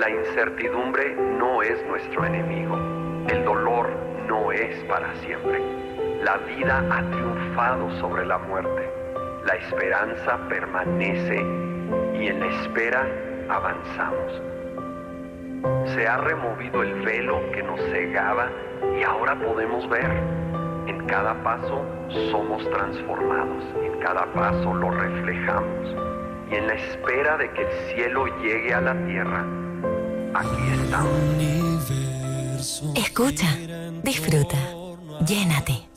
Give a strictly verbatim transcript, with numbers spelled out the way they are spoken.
La incertidumbre no es nuestro enemigo. El dolor no es para siempre. La vida ha triunfado sobre la muerte. La esperanza permanece y en la espera avanzamos. Se ha removido el velo que nos cegaba y ahora podemos ver. En cada paso somos transformados, en cada paso lo reflejamos. Y en la espera de que el cielo llegue a la tierra, aquí estamos. Escucha, disfruta, llénate.